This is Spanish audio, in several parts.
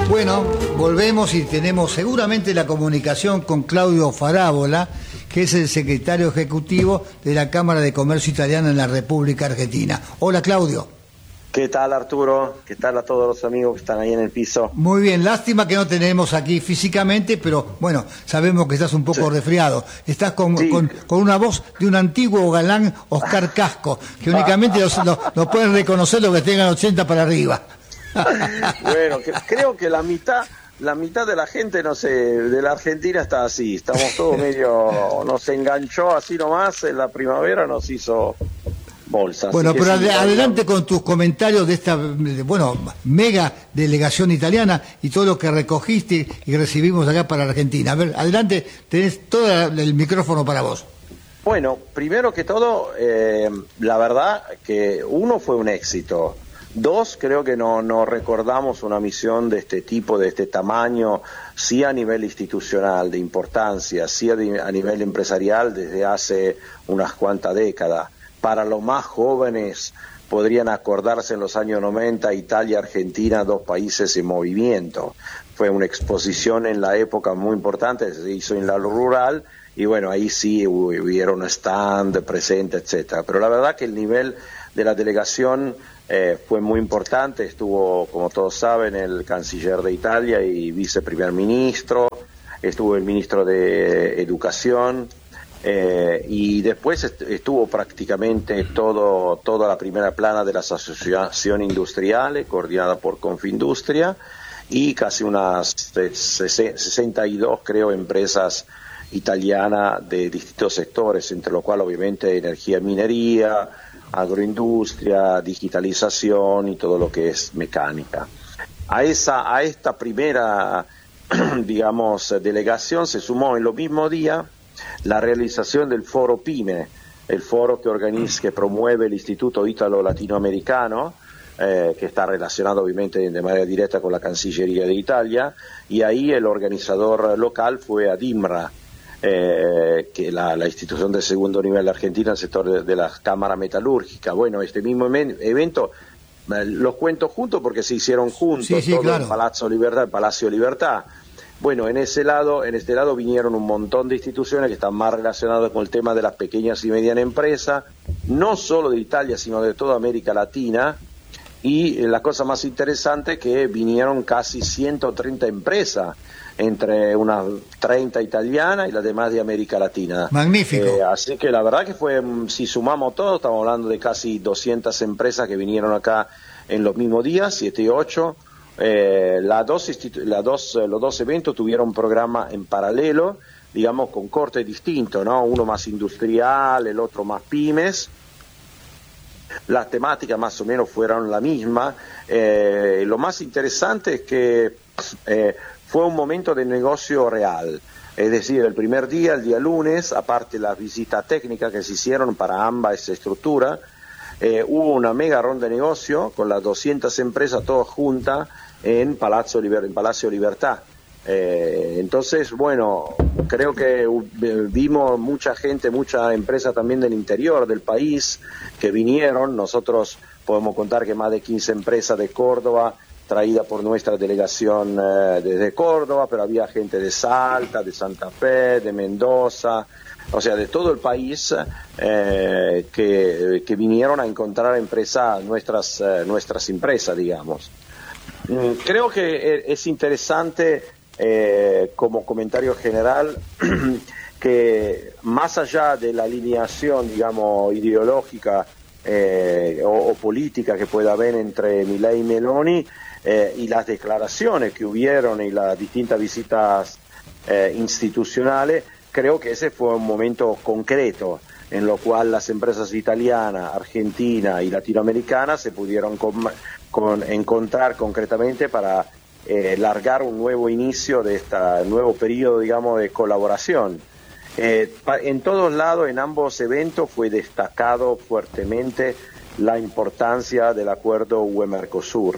Bueno, volvemos y tenemos seguramente la comunicación con Claudio Farabola, que es el secretario ejecutivo de la Cámara de Comercio Italiana en la República Argentina. Hola, Claudio. ¿Qué tal, Arturo? ¿Qué tal a todos los amigos que están ahí en el piso? Muy bien, lástima que no tenemos aquí físicamente, pero bueno, sabemos que estás un poco resfriado. Estás con una voz de un antiguo galán, Oscar Casco, que únicamente nos pueden reconocer los que tengan 80 para arriba. Bueno, creo que la mitad de la gente, no sé, de la Argentina está así. Estamos todos medio, nos enganchó así nomás, en la primavera nos hizo bolsa. Bueno, pero adelante con tus comentarios de esta, mega delegación italiana y todo lo que recogiste y recibimos acá para Argentina. A ver, adelante, tenés todo el micrófono para vos. Bueno, primero que todo, la verdad que uno fue un éxito. Dos, creo que no recordamos una misión de este tipo, de este tamaño, sí a nivel institucional, de importancia, sí a nivel empresarial desde hace unas cuantas décadas. Para los más jóvenes, podrían acordarse en los años 90, Italia y Argentina, dos países en movimiento. Fue una exposición en la época muy importante, se hizo en la rural, y bueno, ahí sí hubieron stand presente, etcétera. Pero la verdad que el nivel de la delegación fue muy importante. Estuvo, como todos saben, el canciller de Italia y viceprimer ministro, estuvo el ministro de Educación, y después estuvo prácticamente toda la primera plana de las asociaciones industriales, coordinada por Confindustria, y casi unas 62, creo, empresas italianas de distintos sectores, entre los cuales obviamente energía, minería, agroindustria, digitalización y todo lo que es mecánica. A esta primera, digamos, delegación se sumó en lo mismo día la realización del Foro PYME, el foro que promueve el Instituto Ítalo-Latinoamericano, que está relacionado obviamente de manera directa con la Cancillería de Italia, y ahí el organizador local fue ADIMRA, que la institución de segundo nivel de Argentina, el sector de la Cámara Metalúrgica. Bueno, este mismo evento los cuento juntos porque se hicieron juntos, todo claro. El Palacio Libertad. Bueno, en este lado vinieron un montón de instituciones que están más relacionadas con el tema de las pequeñas y medianas empresas, no solo de Italia, sino de toda América Latina, y la cosa más interesante es que vinieron casi 130 empresas, entre unas 30 italianas y las demás de América Latina. Magnífico. Así que la verdad que fue, si sumamos todo, estamos hablando de casi 200 empresas que vinieron acá en los mismos días, 7 y 8. Los dos eventos tuvieron programa en paralelo, digamos con corte distinto, ¿no? Uno más industrial, el otro más pymes. Las temáticas más o menos fueron la misma. Lo más interesante es que fue un momento de negocio real. Es decir, el primer día, el día lunes, aparte de las visitas técnicas que se hicieron para ambas estructuras, hubo una mega ronda de negocio con las 200 empresas todas juntas en Palacio Libertad. Entonces, bueno, creo que vimos mucha gente, mucha empresa también del interior del país que vinieron. Nosotros podemos contar que más de 15 empresas de Córdoba, traída por nuestra delegación desde Córdoba, pero había gente de Salta, de Santa Fe, de Mendoza, o sea, de todo el país, que vinieron a encontrar empresas, nuestras empresas, digamos. Creo que es interesante, como comentario general, que más allá de la alineación, digamos, ideológica o política que pueda haber entre Milei y Meloni, y las declaraciones que hubieron y las distintas visitas institucionales, creo que ese fue un momento concreto en lo cual las empresas italianas, argentinas y latinoamericanas se pudieron encontrar concretamente para largar un nuevo inicio de este nuevo periodo, digamos, de colaboración. En todos lados, en ambos eventos, fue destacado fuertemente la importancia del acuerdo UE-Mercosur.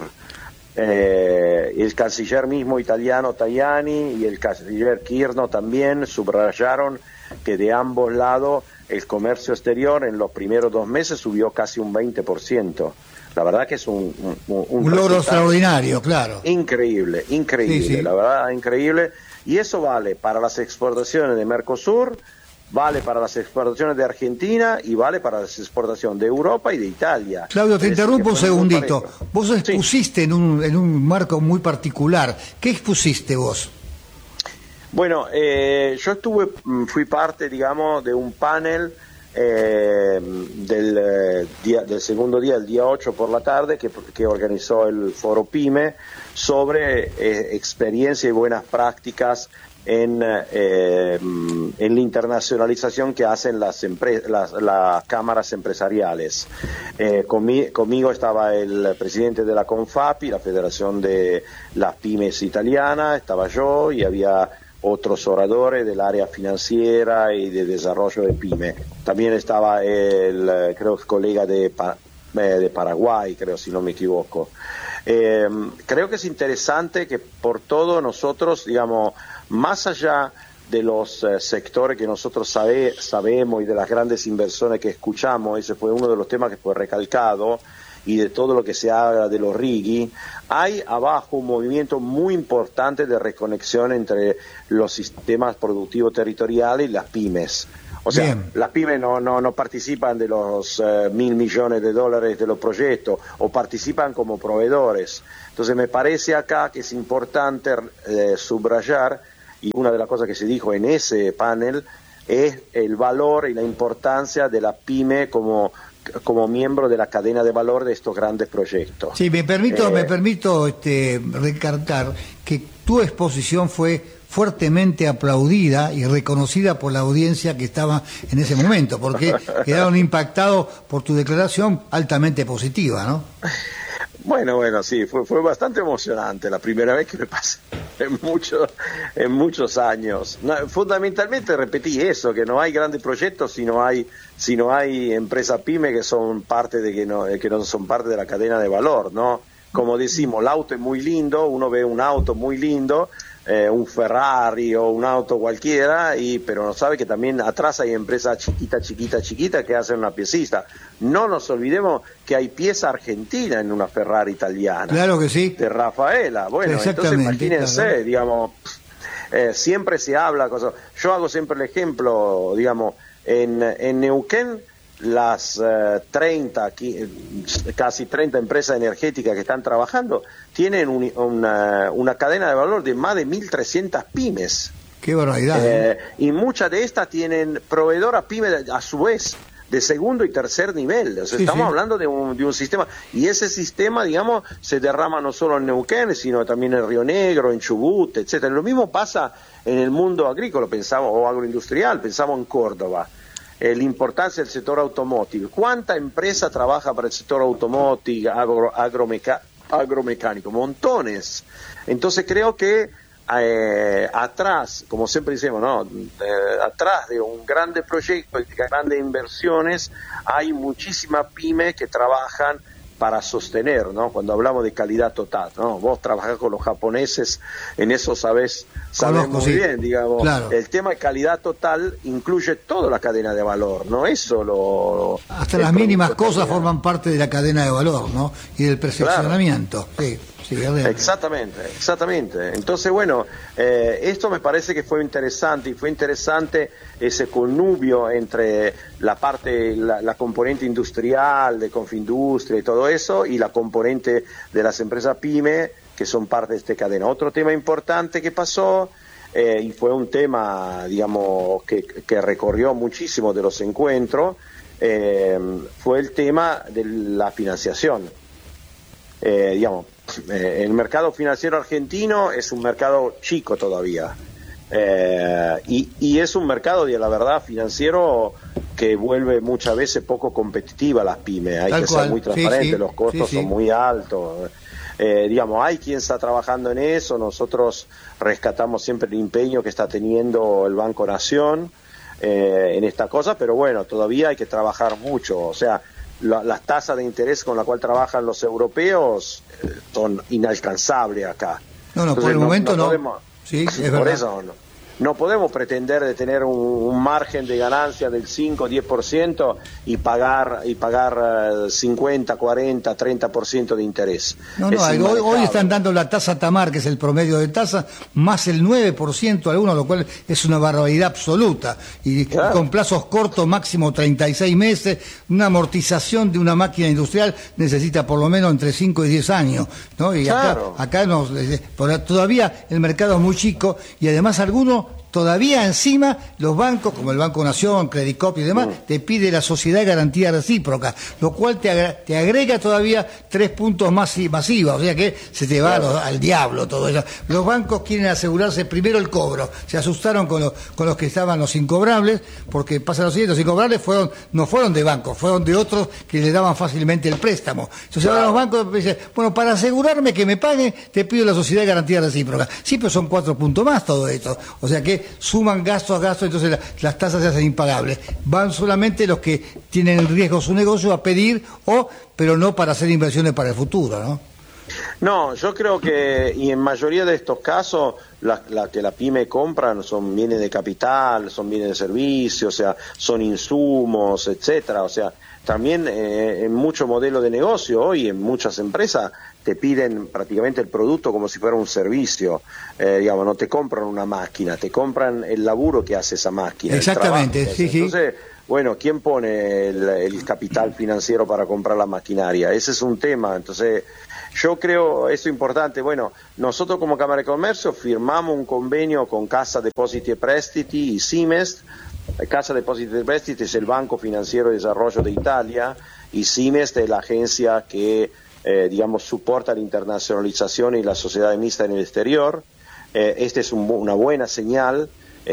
El canciller mismo italiano Tajani y el canciller Kirchner también subrayaron que de ambos lados el comercio exterior en los primeros 2 meses subió casi un 20%. La verdad que es un logro extraordinario, claro. Increíble, increíble, sí, sí. La verdad, increíble. Y eso vale para las exportaciones de Mercosur, vale para las exportaciones de Argentina y vale para las exportaciones de Europa y de Italia. Claudio, te interrumpo un segundito. Vos expusiste sí. en un marco muy particular. ¿Qué expusiste vos? Bueno, yo fui parte, digamos, de un panel del segundo día, el día 8 por la tarde, que organizó el Foro PYME sobre experiencia y buenas prácticas en la internacionalización que hacen las cámaras empresariales. Conmigo estaba el presidente de la CONFAPI, la Federación de las Pymes Italiana, estaba yo y había otros oradores del área financiera y de desarrollo de PYME. También estaba creo que colega de Paraguay, creo, si no me equivoco. Creo que es interesante que por todo nosotros, digamos, más allá de los sectores que nosotros sabemos y de las grandes inversiones que escuchamos, ese fue uno de los temas que fue recalcado, y de todo lo que se habla de los RIGI, hay abajo un movimiento muy importante de reconexión entre los sistemas productivos territoriales y las pymes. O sea, bien. Las pymes no participan de los $1.000 millones de los proyectos, o participan como proveedores. Entonces me parece acá que es importante subrayar, y una de las cosas que se dijo en ese panel es el valor y la importancia de la pyme como miembro de la cadena de valor de estos grandes proyectos. Sí, me permito recalcar que tu exposición fue fuertemente aplaudida y reconocida por la audiencia que estaba en ese momento, porque quedaron impactados por tu declaración altamente positiva, ¿no? Bueno, sí, fue bastante emocionante, la primera vez que me pasé en muchos años. Fundamentalmente repetí eso, que no hay grandes proyectos si no hay empresas pyme que son parte que no son parte de la cadena de valor, ¿no? Como decimos, el auto es muy lindo, uno ve un auto muy lindo, un Ferrari o un auto cualquiera, pero no sabe que también atrás hay empresas chiquita que hacen una piecita. No nos olvidemos que hay pieza argentina en una Ferrari italiana. Claro que sí. De Rafaela. Bueno, entonces imagínense, claro. Digamos, siempre se habla cosas. Yo hago siempre el ejemplo, digamos, en Neuquén, las casi 30 empresas energéticas que están trabajando tienen una cadena de valor de más de 1.300 pymes. ¡Qué barbaridad! Y muchas de estas tienen proveedoras pymes a su vez de segundo y tercer nivel. O sea, sí, estamos hablando de un sistema, y ese sistema, digamos, se derrama no solo en Neuquén, sino también en Río Negro, en Chubut, etcétera. Lo mismo pasa en el mundo agrícola, o agroindustrial, pensamos en Córdoba. La importancia del sector automotive. ¿Cuánta empresa trabaja para el sector automotive, agromecánico? Montones. Entonces creo que atrás, como siempre decimos, ¿no? Atrás de un grande proyecto y de grandes inversiones hay muchísimas pymes que trabajan para sostener, ¿no? Cuando hablamos de calidad total, ¿no? Vos trabajás con los japoneses, en eso sabés muy bien, digamos. Claro. El tema de calidad total incluye toda la cadena de valor, no es solo... Hasta las mínimas cosas forman parte de la cadena de valor, ¿no? Y del perfeccionamiento. Claro. Sí, exactamente. Entonces, bueno, esto me parece que fue interesante, y fue interesante ese connubio entre la componente industrial de Confindustria y todo eso, y la componente de las empresas PYME, que son parte de esta cadena. Otro tema importante que pasó, y fue un tema, digamos, que recorrió muchísimo de los encuentros, fue el tema de la financiación. Digamos, el mercado financiero argentino es un mercado chico todavía, y es un mercado, de la verdad, financiero que vuelve muchas veces poco competitiva a las pymes. Hay que ser muy transparente, los costos son muy altos. Digamos, hay quien está trabajando en eso. Nosotros rescatamos siempre el empeño que está teniendo el Banco Nación en esta cosa, pero bueno, todavía hay que trabajar mucho. O sea, las tasas de interés con las cuales trabajan los europeos son inalcanzables acá. No, entonces, por el momento no. Podemos, sí, es verdad. Por eso no. No podemos pretender de tener un margen de ganancia del 5 o 10% y pagar 50, 40, 30% de interés. No, hoy están dando la tasa Tamar, que es el promedio de tasa, más el 9% algunos, lo cual es una barbaridad absoluta. Y claro, con plazos cortos, máximo 36 meses, una amortización de una máquina industrial necesita por lo menos entre 5 y 10 años, ¿no? Y claro, acá todavía el mercado es muy chico y además algunos todavía encima los bancos, como el Banco Nación, Credicop y demás, te pide la sociedad de garantía recíproca, lo cual te agrega todavía 3 puntos más masivos, o sea que se te va al diablo todo eso. Los bancos quieren asegurarse primero el cobro, se asustaron con los que estaban los incobrables, porque pasa lo siguiente, los incobrables no fueron de bancos, fueron de otros que le daban fácilmente el préstamo. Entonces ahora los bancos dicen, bueno, para asegurarme que me paguen, te pido la sociedad de garantía recíproca. Sí, pero son 4 puntos más todo esto, o sea que suman gasto a gasto, entonces las tasas se hacen impagables. Van solamente los que tienen en riesgo su negocio a pedir, pero no para hacer inversiones para el futuro, ¿no? No, yo creo que, y en mayoría de estos casos, la que la pyme compran son bienes de capital, son bienes de servicio, o sea, son insumos, etcétera, o sea, también en muchos modelos de negocio hoy, en muchas empresas, te piden prácticamente el producto como si fuera un servicio, digamos, no te compran una máquina, te compran el laburo que hace esa máquina. Exactamente, sí, sí. Entonces, bueno, ¿quién pone el capital financiero para comprar la maquinaria? Ese es un tema, entonces yo creo eso importante. Bueno, nosotros como Cámara de Comercio firmamos un convenio con Cassa Depositi e Prestiti y Simest. Cassa Depositi e Prestiti es el Banco Financiero de Desarrollo de Italia y Simest es la agencia que digamos, soporta la internacionalización y la sociedad mixta en el exterior. Esta es una buena señal.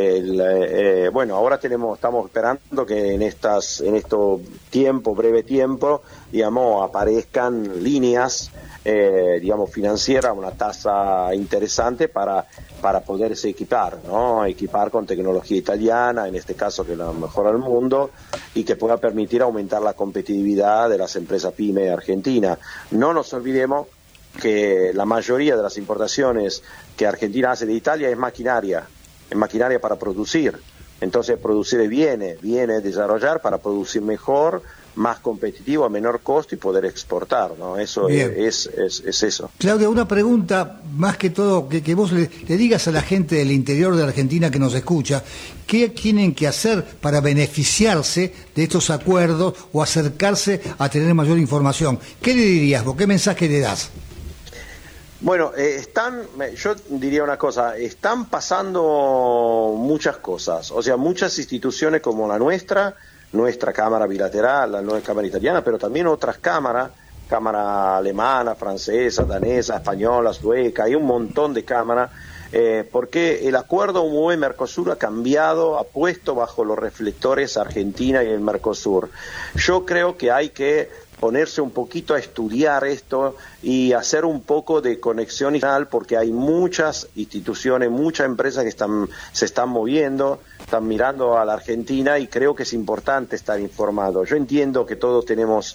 Bueno, ahora estamos esperando que en este breve tiempo, digamos, aparezcan líneas, digamos, financieras, una tasa interesante para poderse equipar, ¿no? Equipar con tecnología italiana, en este caso que es la mejor del mundo, y que pueda permitir aumentar la competitividad de las empresas pyme de Argentina. No nos olvidemos que la mayoría de las importaciones que Argentina hace de Italia es maquinaria para producir. Entonces producir viene desarrollar para producir mejor, más competitivo, a menor costo y poder exportar, ¿no? Eso es eso. Claudia, una pregunta más que todo, que vos le digas a la gente del interior de Argentina que nos escucha, ¿qué tienen que hacer para beneficiarse de estos acuerdos o acercarse a tener mayor información? ¿Qué le dirías vos? ¿Qué mensaje le das? Bueno, yo diría una cosa, están pasando muchas cosas, o sea, muchas instituciones como la nuestra Cámara Bilateral, la nueva Cámara Italiana, pero también otras cámaras, cámara alemana, francesa, danesa, española, sueca, hay un montón de cámaras, porque el acuerdo UE-Mercosur ha cambiado, ha puesto bajo los reflectores a Argentina y el Mercosur. Yo creo que hay que ponerse un poquito a estudiar esto y hacer un poco de conexión internacional, porque hay muchas instituciones, muchas empresas que se están moviendo, están mirando a la Argentina y creo que es importante estar informado. Yo entiendo que todos tenemos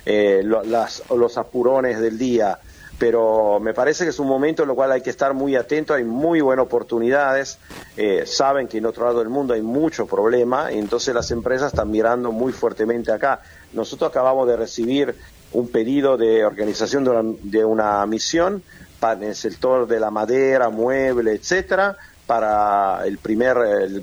los apurones del día, pero me parece que es un momento en el cual hay que estar muy atento, hay muy buenas oportunidades, saben que en otro lado del mundo hay mucho problema, y entonces las empresas están mirando muy fuertemente acá. Nosotros acabamos de recibir un pedido de organización de una misión para el sector de la madera, mueble, etcétera, para el primer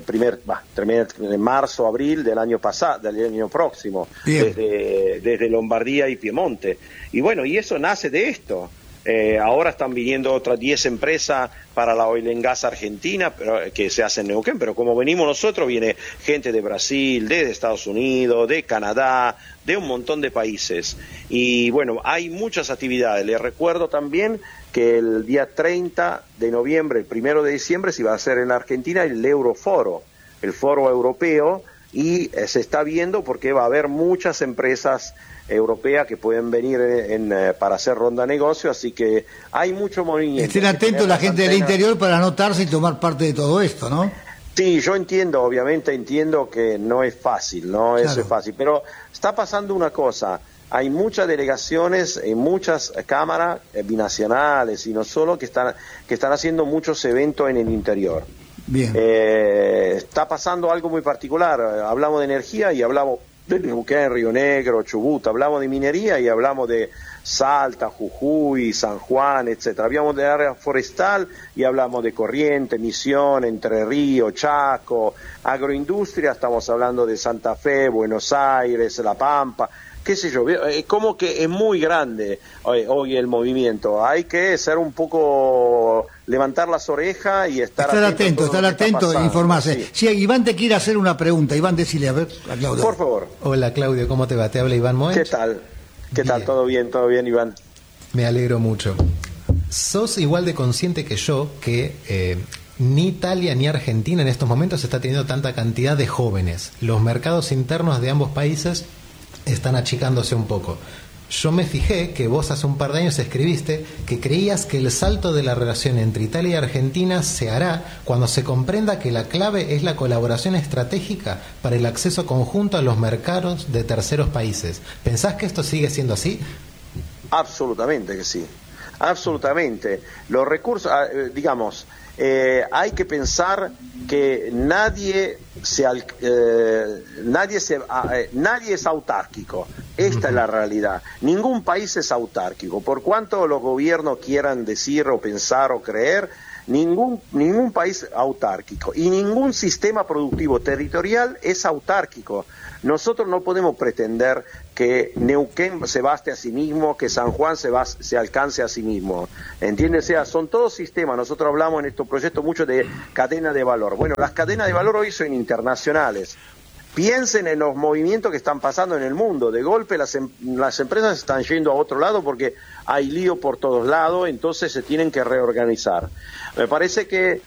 marzo, abril del año pasado, del año próximo, desde Lombardía y Piemonte. Y bueno, y eso nace de esto. Ahora están viniendo otras 10 empresas para la oil and gas argentina, que se hace en Neuquén, pero como venimos nosotros, viene gente de Brasil, de Estados Unidos, de Canadá, de un montón de países. Y bueno, hay muchas actividades. Les recuerdo también que el día 30 de noviembre, el 1 de diciembre, se va a hacer en la Argentina el Euroforo, el foro europeo, y se está viendo porque va a haber muchas empresas europeas que pueden venir para hacer ronda de negocio, así que hay mucho movimiento. Estén atentos la gente del interior para anotarse y tomar parte de todo esto, ¿no? Sí, yo obviamente entiendo que no es fácil, pero está pasando una cosa. Hay muchas delegaciones en muchas cámaras binacionales y no solo que están haciendo muchos eventos en el interior. Bien. Está pasando algo muy particular. Hablamos de energía y hablamos de Neuquén, Río Negro, Chubut. Hablamos de minería y hablamos de Salta, Jujuy, San Juan, etcétera. Hablamos de área forestal y hablamos de Corrientes, Misiones, Entre Ríos, Chaco. Agroindustria, estamos hablando de Santa Fe, Buenos Aires, La Pampa. Qué sé yo, como que es muy grande hoy el movimiento. Hay que ser un poco, levantar las orejas y estar atento, informarse. Sí, Iván te quiere hacer una pregunta. Iván, decile, a ver, a Claudio. Por favor. Hola, Claudio, ¿cómo te va? Te habla Iván Moech. ¿Qué tal? ¿Qué tal? Todo bien, Iván. Me alegro mucho. Sos igual de consciente que yo que ni Italia ni Argentina en estos momentos está teniendo tanta cantidad de jóvenes. Los mercados internos de ambos países están achicándose un poco. Yo me fijé que vos hace un par de años escribiste que creías que el salto de la relación entre Italia y Argentina se hará cuando se comprenda que la clave es la colaboración estratégica para el acceso conjunto a los mercados de terceros países. ¿Pensás que esto sigue siendo así? Absolutamente que sí. Absolutamente. Los recursos, digamos, hay que pensar que nadie es autárquico. Esta es la realidad. Ningún país es autárquico. Por cuanto los gobiernos quieran decir o pensar o creer, ningún país es autárquico y ningún sistema productivo territorial es autárquico. Nosotros no podemos pretender que Neuquén se baste a sí mismo, que San Juan se alcance a sí mismo. ¿Entiendes? O sea, son todos sistemas. Nosotros hablamos en estos proyectos mucho de cadena de valor. Bueno, las cadenas de valor hoy son internacionales. Piensen en los movimientos que están pasando en el mundo. De golpe las empresas están yendo a otro lado porque hay lío por todos lados, entonces se tienen que reorganizar. Me parece que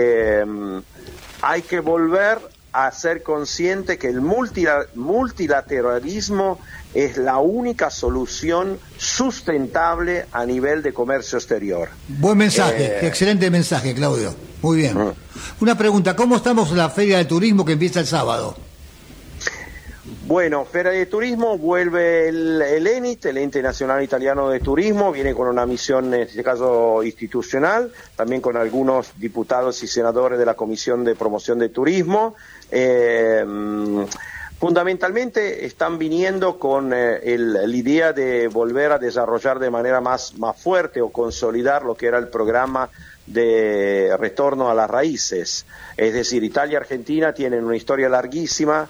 hay que volver a ser consciente que el multilateralismo es la única solución sustentable a nivel de comercio exterior. Buen mensaje, excelente mensaje, Claudio. Muy bien. Una pregunta, ¿cómo estamos en la Feria de Turismo que empieza el sábado? Bueno, Feria de Turismo, vuelve el ENIT, el Ente Nacional Italiano de Turismo, viene con una misión, en este caso institucional, también con algunos diputados y senadores de la Comisión de Promoción de Turismo. Fundamentalmente están viniendo con la idea de volver a desarrollar de manera más fuerte o consolidar lo que era el programa de retorno a las raíces. Es decir, Italia y Argentina tienen una historia larguísima.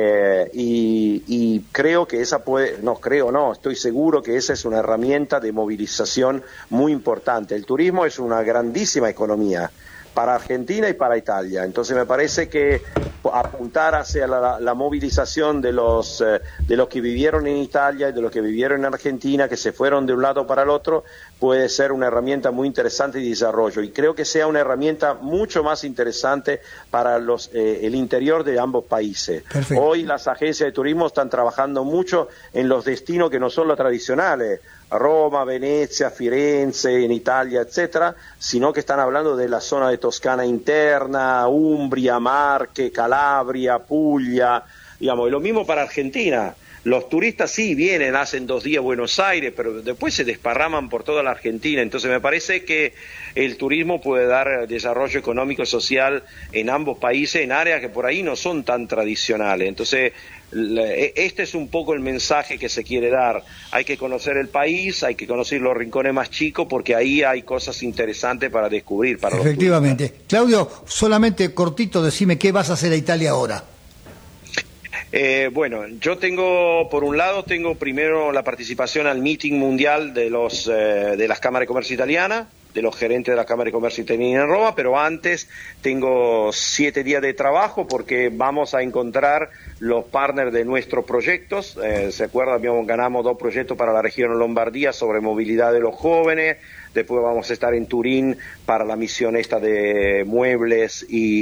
Y creo que estoy seguro que esa es una herramienta de movilización muy importante. El turismo es una grandísima economía para Argentina y para Italia, entonces me parece que apuntar hacia la movilización de los que vivieron en Italia y de los que vivieron en Argentina, que se fueron de un lado para el otro, puede ser una herramienta muy interesante de desarrollo, y creo que sea una herramienta mucho más interesante para el interior de ambos países. Perfecto. Hoy las agencias de turismo están trabajando mucho en los destinos que no son los tradicionales, Roma, Venecia, Firenze, en Italia, etcétera, sino que están hablando de la zona de Toscana interna, Umbria, Marche, Calabria, Puglia, digamos, y lo mismo para Argentina. Los turistas sí vienen, hacen 2 días Buenos Aires, pero después se desparraman por toda la Argentina. Entonces me parece que el turismo puede dar desarrollo económico y social en ambos países, en áreas que por ahí no son tan tradicionales. Entonces este es un poco el mensaje que se quiere dar. Hay que conocer el país, hay que conocer los rincones más chicos, porque ahí hay cosas interesantes para descubrir. Para efectivamente. Claudio, solamente cortito, decime qué vas a hacer a Italia ahora. Bueno, yo por un lado tengo primero la participación al meeting mundial de las cámaras de comercio italianas, de los gerentes de la Cámara de Comercio Italiana en Roma, pero antes tengo 7 días de trabajo porque vamos a encontrar los partners de nuestros proyectos. ¿Se acuerdan? Ganamos 2 proyectos para la región Lombardía sobre movilidad de los jóvenes. Después vamos a estar en Turín para la misión esta de muebles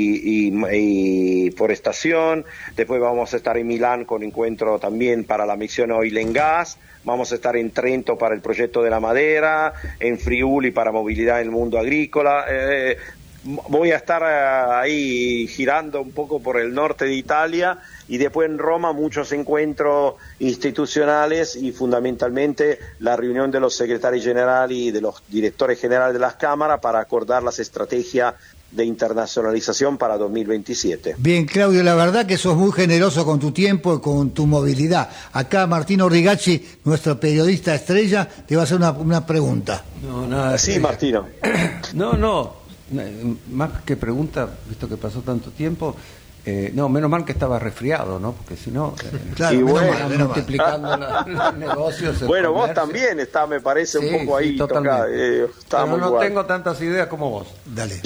y forestación. Después vamos a estar en Milán con encuentro también para la misión Oil and Gas. Vamos a estar en Trento para el proyecto de la madera, en Friuli para movilidad en el mundo agrícola. voy a estar ahí girando un poco por el norte de Italia y después en Roma muchos encuentros institucionales y fundamentalmente la reunión de los secretarios generales y de los directores generales de las cámaras para acordar las estrategias de internacionalización para 2027. Bien, Claudio, la verdad que sos muy generoso con tu tiempo y con tu movilidad. Acá Martino Rigacci, nuestro periodista estrella, te va a hacer una pregunta. No, nada. Sí, Martino. No, más que pregunta, visto que pasó tanto tiempo, no, menos mal que estaba resfriado, ¿no? Porque si no, claro, multiplicando los negocios. Bueno, vos también está, me parece, sí, un poco ahí tocado. Pero no tengo tantas ideas como vos. Dale.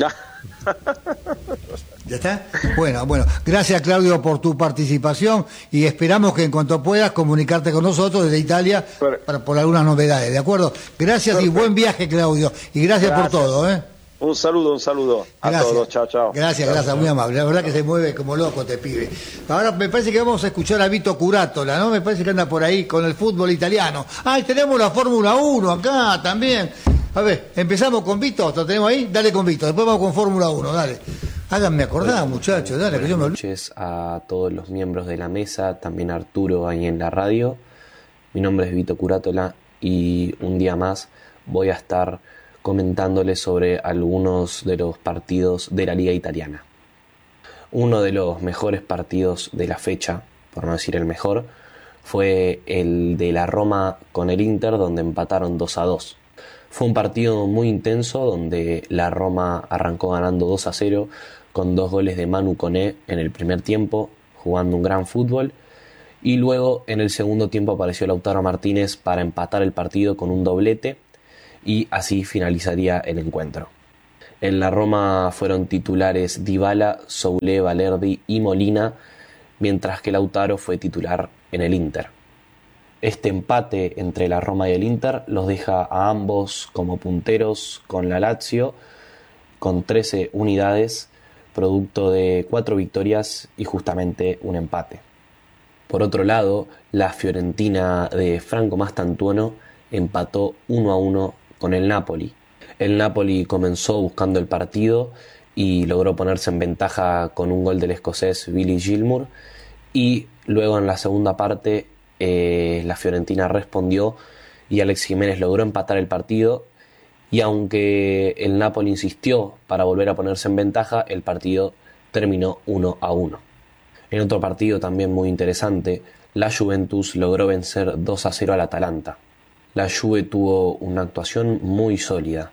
¿Ya está? Bueno, gracias Claudio por tu participación y esperamos que en cuanto puedas comunicarte con nosotros desde Italia por algunas novedades, ¿de acuerdo? Gracias. Perfecto. Y buen viaje, Claudio, y gracias por todo, ¿eh? Un saludo a todos, chao. Gracias, muy amable. La verdad que se mueve como loco este pibe. Ahora me parece que vamos a escuchar a Vito Curátola, ¿no? Me parece que anda por ahí con el fútbol italiano. Y tenemos la Fórmula 1 acá también. A ver, empezamos con Vito, ¿lo tenemos ahí? Dale con Vito, después vamos con Fórmula 1, dale. Háganme acordar, muchachos, dale. Buenas noches a todos los miembros de la mesa, también a Arturo ahí en la radio. Mi nombre es Vito Curátola y un día más voy a estar comentándoles sobre algunos de los partidos de la Liga Italiana. Uno de los mejores partidos de la fecha, por no decir el mejor, fue el de la Roma con el Inter, donde empataron 2-2. Fue un partido muy intenso, donde la Roma arrancó ganando 2-0 con 2 goles de Manu Koné en el primer tiempo, jugando un gran fútbol, y luego en el segundo tiempo apareció Lautaro Martínez para empatar el partido con un doblete, y así finalizaría el encuentro. En la Roma fueron titulares Dybala, Soulé, Valerdi y Molina, mientras que Lautaro fue titular en el Inter. Este empate entre la Roma y el Inter los deja a ambos como punteros con la Lazio, con 13 unidades, producto de 4 victorias y justamente un empate. Por otro lado, la Fiorentina de Franco Mastantuono empató 1-1 con el Napoli. El Napoli comenzó buscando el partido y logró ponerse en ventaja con un gol del escocés Billy Gilmour, y luego en la segunda parte la Fiorentina respondió y Alex Jiménez logró empatar el partido, y aunque el Napoli insistió para volver a ponerse en ventaja, el partido terminó 1-1. En otro partido también muy interesante, la Juventus logró vencer 2-0 al Atalanta. La Juve tuvo una actuación muy sólida.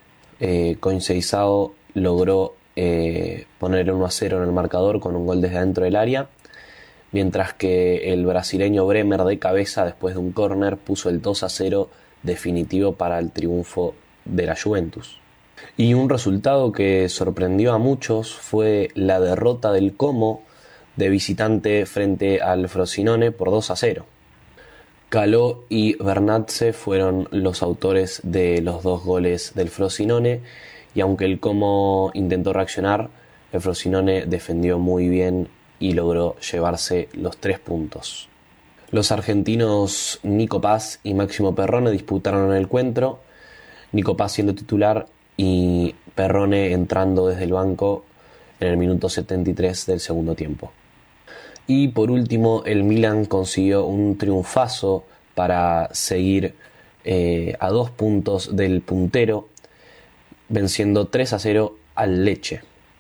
Conceição logró poner 1-0 en el marcador con un gol desde dentro del área, mientras que el brasileño Bremer de cabeza después de un córner puso el 2-0 definitivo para el triunfo de la Juventus. Y un resultado que sorprendió a muchos fue la derrota del Como de visitante frente al Frosinone por 2-0. Calò y Bernatse fueron los autores de los 2 goles del Frosinone, y aunque el Como intentó reaccionar, el Frosinone defendió muy bien y logró llevarse los 3 puntos. Los argentinos Nico Paz y Máximo Perrone disputaron el encuentro, Nico Paz siendo titular y Perrone entrando desde el banco en el minuto 73 del segundo tiempo. Y por último, el Milan consiguió un triunfazo para seguir a 2 puntos del puntero, venciendo 3-0 al Lecce.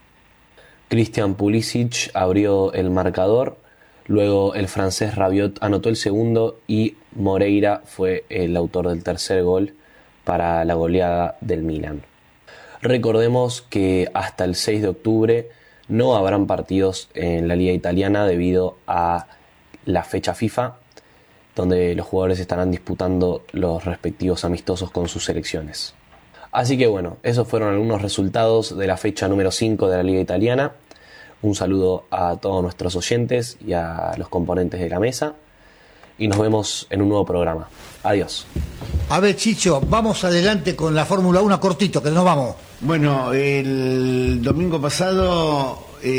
Christian Pulisic abrió el marcador, luego el francés Rabiot anotó el segundo y Moreira fue el autor del tercer gol para la goleada del Milan. Recordemos que hasta el 6 de octubre no habrán partidos en la Liga Italiana debido a la fecha FIFA, donde los jugadores estarán disputando los respectivos amistosos con sus selecciones. Así que bueno, esos fueron algunos resultados de la fecha número 5 de la Liga Italiana. Un saludo a todos nuestros oyentes y a los componentes de la mesa, y nos vemos en un nuevo programa. Adiós. A ver, Chicho, vamos adelante con la Fórmula 1 cortito, que nos vamos. Bueno, el domingo pasado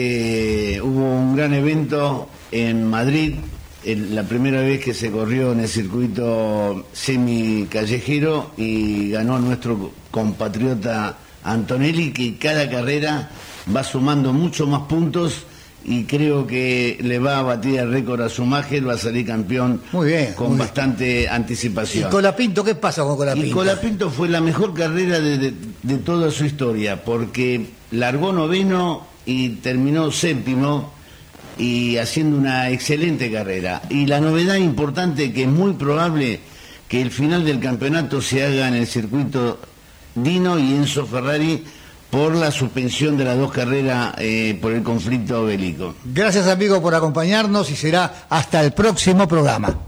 hubo un gran evento en Madrid, la primera vez que se corrió en el circuito semi-callejero, y ganó nuestro compatriota Antonelli, que cada carrera va sumando mucho más puntos y creo que le va a batir el récord a Schumacher, va a salir campeón muy bien, con muy bastante bien. anticipación. ¿Y Colapinto? ¿Qué pasa con Colapinto? Y Colapinto fue la mejor carrera de toda su historia, porque largó noveno y terminó séptimo y haciendo una excelente carrera. Y la novedad importante, que es muy probable que el final del campeonato se haga en el circuito Dino y Enzo Ferrari, por la suspensión de las dos carreras por el conflicto bélico. Gracias, amigo, por acompañarnos y será hasta el próximo programa.